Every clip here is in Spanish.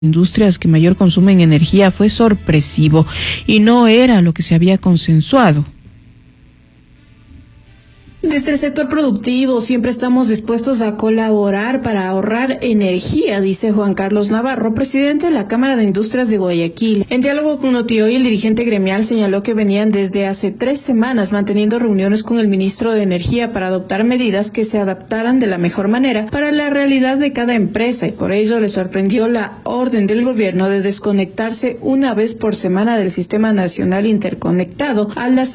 industrias que mayor consumen energía fue sorpresivo y no era lo que se había consensuado. Desde el sector productivo siempre estamos dispuestos a colaborar para ahorrar energía, dice Juan Carlos Navarro, presidente de la Cámara de Industrias de Guayaquil. En diálogo con Notioy, el dirigente gremial señaló que venían desde hace 3 semanas manteniendo reuniones con el ministro de Energía para adoptar medidas que se adaptaran de la mejor manera para la realidad de cada empresa, y por ello le sorprendió la orden del gobierno de desconectarse una vez por semana del Sistema Nacional Interconectado a las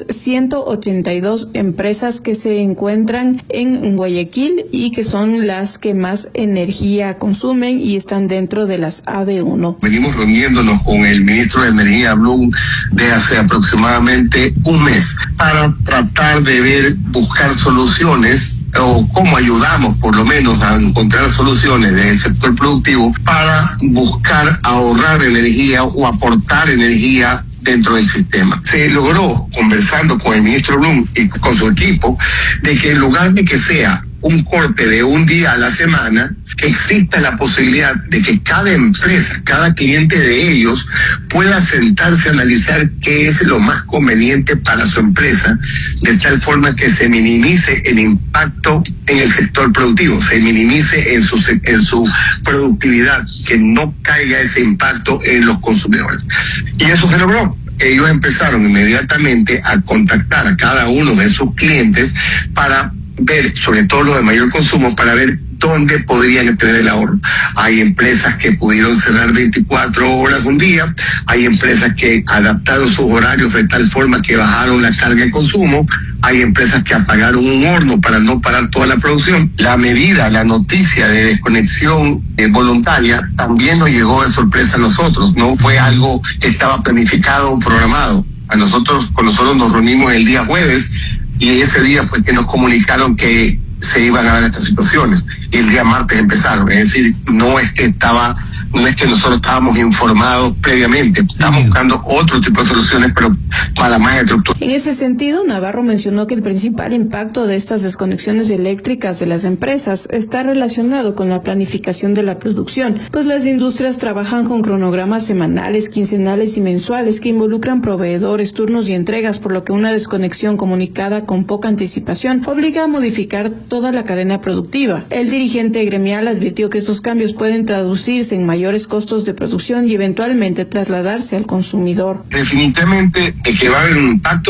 182 empresas que se encuentran en Guayaquil y que son las que más energía consumen y están dentro de las AB1. Venimos reuniéndonos con el ministro de Energía, Blum, de hace aproximadamente un mes para tratar de buscar soluciones o cómo ayudamos por lo menos a encontrar soluciones del sector productivo para buscar ahorrar energía o aportar energía dentro del sistema. Se logró, conversando con el ministro Blum y con su equipo, de que en lugar de que sea un corte de un día a la semana, que exista la posibilidad de que cada empresa, cada cliente de ellos pueda sentarse a analizar qué es lo más conveniente para su empresa, de tal forma que se minimice el impacto en el sector productivo, se minimice en su productividad, que no caiga ese impacto en los consumidores. Y eso se logró. Ellos empezaron inmediatamente a contactar a cada uno de sus clientes para ver, sobre todo los de mayor consumo, para ver dónde podrían tener el ahorro. Hay empresas que pudieron cerrar 24 horas un día, hay empresas que adaptaron sus horarios de tal forma que bajaron la carga de consumo, hay empresas que apagaron un horno para no parar toda la producción. La medida, la noticia de desconexión voluntaria también nos llegó de sorpresa a nosotros, no fue algo que estaba planificado o programado. Con nosotros nos reunimos el día jueves y ese día fue que nos comunicaron que se iban a dar estas situaciones. Y el día martes empezaron. Es decir, no es que nosotros estábamos informados previamente. Estábamos buscando otro tipo de soluciones, pero para más estructura. En ese sentido, Navarro mencionó que el principal impacto de estas desconexiones eléctricas de las empresas está relacionado con la planificación de la producción, pues las industrias trabajan con cronogramas semanales, quincenales y mensuales que involucran proveedores, turnos y entregas, por lo que una desconexión comunicada con poca anticipación obliga a modificar toda la cadena productiva. El dirigente gremial advirtió que estos cambios pueden traducirse en mayores costos de producción y eventualmente trasladarse al consumidor. Definitivamente de que va a haber un impacto,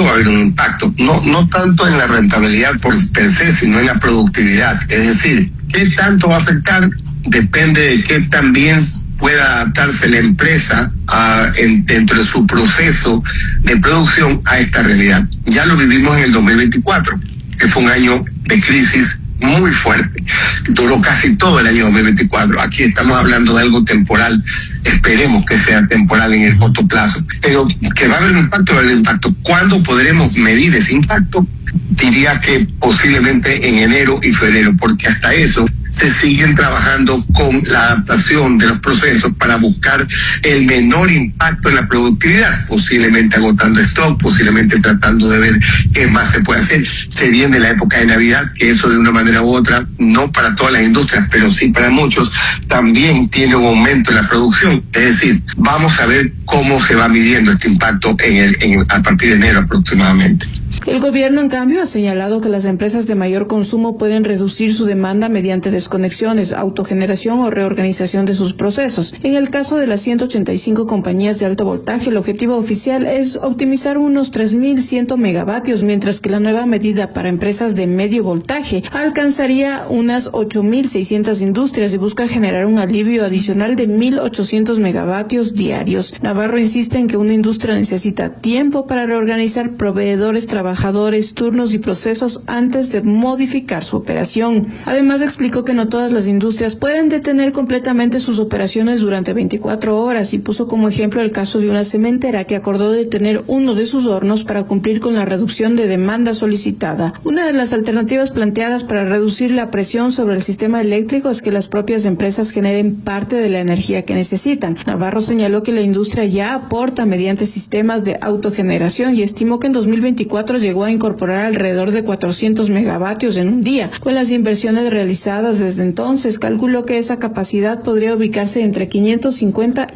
no tanto en la rentabilidad por per se, sino en la productividad. Es decir, ¿qué tanto va a afectar? Depende de qué tan bien pueda adaptarse la empresa dentro de su proceso de producción a esta realidad. Ya lo vivimos en el 2024, que fue un año de crisis muy fuerte. Duró casi todo el año 2024. Aquí estamos hablando de algo temporal. Esperemos que sea temporal en el corto plazo. Pero que va a haber un impacto, va a haber un impacto. ¿Cuándo podremos medir ese impacto? Diría que posiblemente en enero y febrero, porque hasta eso se siguen trabajando con la adaptación de los procesos para buscar el menor impacto en la productividad, posiblemente agotando stock, posiblemente tratando de ver qué más se puede hacer. Se viene la época de Navidad, que eso de una manera u otra, no para todas las industrias, pero sí para muchos, también tiene un aumento en la producción. Es decir, vamos a ver cómo se va midiendo este impacto a partir de enero aproximadamente. El gobierno, en cambio, ha señalado que las empresas de mayor consumo pueden reducir su demanda mediante desconexiones, autogeneración o reorganización de sus procesos. En el caso de las 185 compañías de alto voltaje, el objetivo oficial es optimizar unos 3.100 megavatios, mientras que la nueva medida para empresas de medio voltaje alcanzaría unas 8.600 industrias y busca generar un alivio adicional de 1.800 megavatios diarios. Navarro insiste en que una industria necesita tiempo para reorganizar proveedores, trabajadores, turnos y procesos antes de modificar su operación. Además, explicó que no todas las industrias pueden detener completamente sus operaciones durante 24 horas y puso como ejemplo el caso de una cementera que acordó detener uno de sus hornos para cumplir con la reducción de demanda solicitada. Una de las alternativas planteadas para reducir la presión sobre el sistema eléctrico es que las propias empresas generen parte de la energía que necesitan. Navarro señaló que la industria ya aporta mediante sistemas de autogeneración y estimó que en 2024 2024 llegó a incorporar alrededor de 400 megavatios en un día. Con las inversiones realizadas desde entonces, calculó que esa capacidad podría ubicarse entre 550